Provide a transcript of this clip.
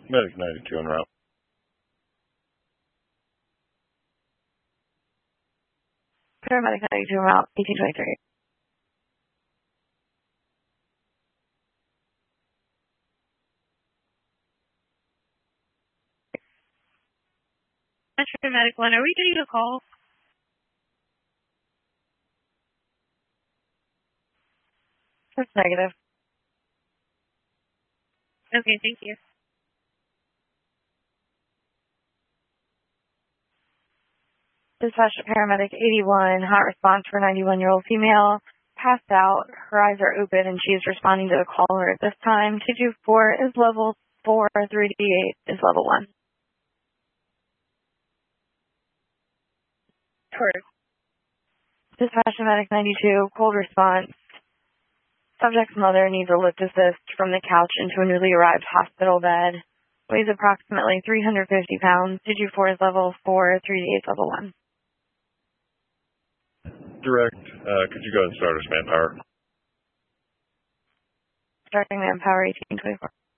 Medic 92 en route. Paramedic 92 en route, 1823. Paramedic 1, are we getting a call? That's negative. Okay, thank you. Dispatch to paramedic 81, hot response for 91-year-old female, passed out, her eyes are open, and she is responding to the caller at this time. 224 is level 4, 3D8 is level 1. Correct. Dispatch to medic 92, cold response. Subject's mother needs a lift assist from the couch into a newly arrived hospital bed. Weighs approximately 350 pounds. 224 is level 4, 3D8 is level 1. Direct, could you go ahead and start us manpower? Starting manpower 1824.